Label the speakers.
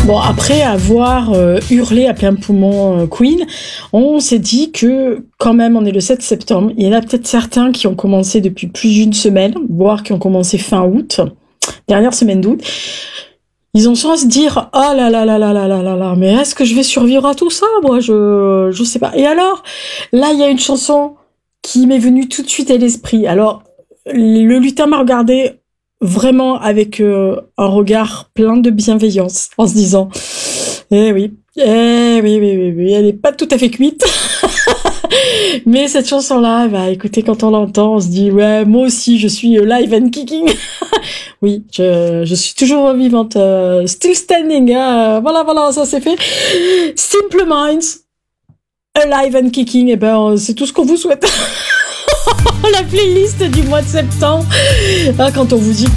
Speaker 1: Bon, après avoir hurlé à plein poumon Queen, on s'est dit que quand même on est le 7 septembre, il y en a peut-être certains qui ont commencé depuis plus d'une semaine, voire qui ont commencé fin août, dernière semaine d'août. Ils ont sans se dire « Oh là là là là là là là là, mais est-ce que je vais survivre à tout ça? Moi, je sais pas. » Et alors, là, il y a une chanson qui m'est venue tout de suite à l'esprit. Alors, le lutin m'a regardé vraiment avec un regard plein de bienveillance, en se disant « Eh oui, oui, elle est pas tout à fait cuite. » Mais cette chanson-là, bah écoutez, quand on l'entend, on se dit « Ouais, moi aussi, je suis live and kicking. » Oui, je suis toujours vivante, still standing, hein, voilà, ça c'est fait. Simple Minds, alive and kicking, et ben c'est tout ce qu'on vous souhaite. La playlist du mois de septembre, quand on vous dit